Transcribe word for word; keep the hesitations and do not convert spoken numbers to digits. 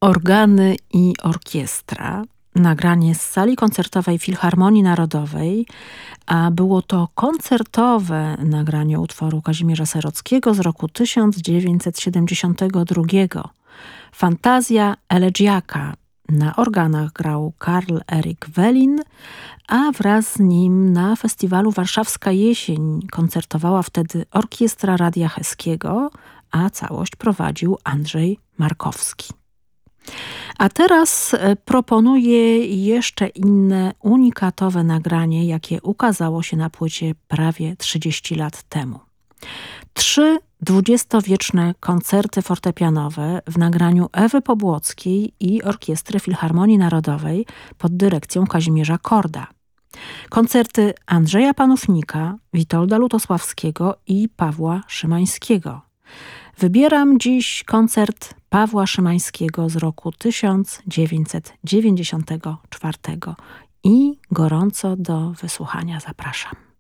Organy i orkiestra. Nagranie z sali koncertowej Filharmonii Narodowej, a było to koncertowe nagranie utworu Kazimierza Serockiego z roku tysiąc dziewięćset siedemdziesiątego drugiego. Fantazja elegiaka. Na organach grał Karl Erik Welin, a wraz z nim na festiwalu Warszawska Jesień koncertowała wtedy Orkiestra Radia Cheskiego, a całość prowadził Andrzej Markowski. A teraz proponuję jeszcze inne unikatowe nagranie, jakie ukazało się na płycie prawie trzydzieści lat temu. Trzy dwudziestowieczne koncerty fortepianowe w nagraniu Ewy Pobłockiej i Orkiestry Filharmonii Narodowej pod dyrekcją Kazimierza Korda. Koncerty Andrzeja Panównika, Witolda Lutosławskiego i Pawła Szymańskiego. Wybieram dziś koncert Pawła Szymańskiego z roku tysiąc dziewięćset dziewięćdziesiątego czwartego i gorąco do wysłuchania zapraszam.